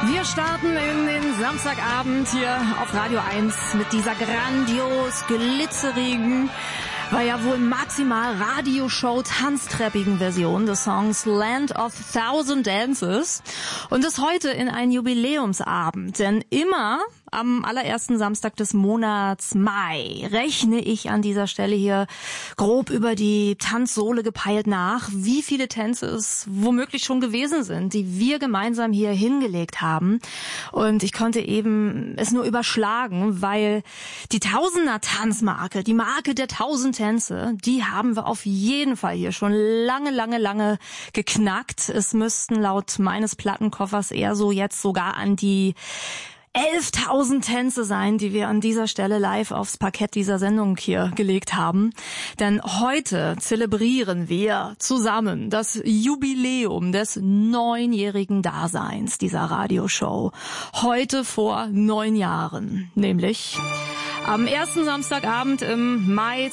Wir starten in den Samstagabend hier auf Radio 1 mit dieser grandios glitzerigen, war ja wohl maximal Radioshow tanztreppigen Version des Songs Land of Thousand Dances und ist heute in ein Jubiläumsabend, denn immer am allerersten Samstag des Monats Mai rechne ich an dieser Stelle hier grob über die Tanzsohle gepeilt nach, wie viele Tänze es womöglich schon gewesen sind, die wir gemeinsam hier hingelegt haben. Und ich konnte eben es nur überschlagen, weil die Tausender-Tanzmarke, die Marke der 1000 Tänze, die haben wir auf jeden Fall hier schon lange geknackt. Es müssten laut meines Plattenkoffers eher so jetzt sogar an die 11.000 Tänze sein, die wir an dieser Stelle live aufs Parkett dieser Sendung hier gelegt haben. Denn heute zelebrieren wir zusammen das Jubiläum des 9-jährigen Daseins dieser Radioshow. Heute vor 9 Jahren, nämlich am ersten Samstagabend im Mai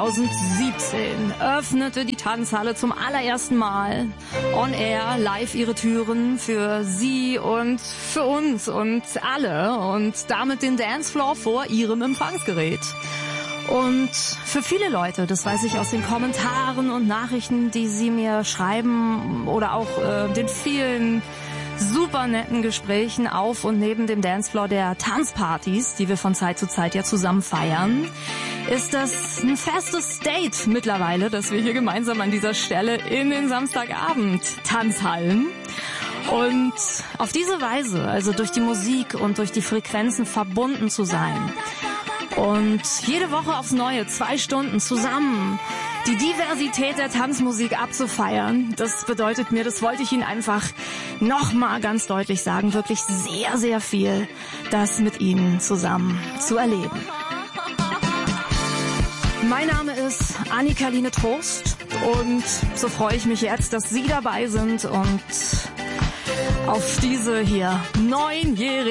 2017 öffnete die Tanzhalle zum allerersten Mal on air live ihre Türen für Sie und für uns und alle und damit den Dancefloor vor ihrem Empfangsgerät. Und für viele Leute, das weiß ich aus den Kommentaren und Nachrichten, die Sie mir schreiben oder auch den vielen super netten Gesprächen auf und neben dem Dancefloor der Tanzpartys, die wir von Zeit zu Zeit ja zusammen feiern, ist das ein festes Date mittlerweile, dass wir hier gemeinsam an dieser Stelle in den Samstagabend Tanzhallen. Und auf diese Weise, also durch die Musik und durch die Frequenzen verbunden zu sein und jede Woche aufs Neue 2 Stunden zusammen die Diversität der Tanzmusik abzufeiern, das bedeutet mir, das wollte ich Ihnen einfach nochmal ganz deutlich sagen, wirklich sehr viel, das mit Ihnen zusammen zu erleben. Mein Name ist Annika-Line Trost und so freue ich mich jetzt, dass Sie dabei sind und auf diese hier 9-jährige